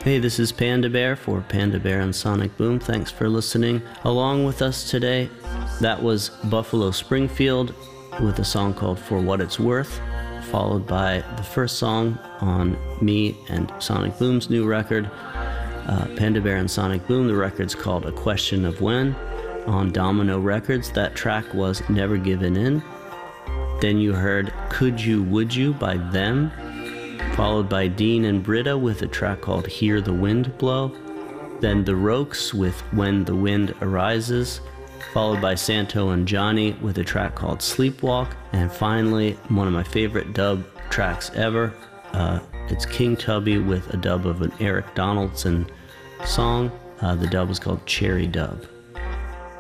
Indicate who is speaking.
Speaker 1: Hey, this is Panda Bear for Panda Bear and Sonic Boom. Thanks for listening along with us today. That was Buffalo Springfield with a song called For What It's Worth, followed by the first song on me and Sonic Boom's new record, Panda Bear and Sonic Boom. The record's called A Question of When on Domino Records. That track was Never Given In. Then you heard Could You Would You by Them, followed by Dean and Britta with a track called Hear the Wind Blow. Then The Rokes with When the Wind Arises, followed by Santo and Johnny with a track called Sleepwalk. And finally, one of my favorite dub tracks ever, it's King Tubby with a dub of an Eric Donaldson song. The dub is called Cherry Dub.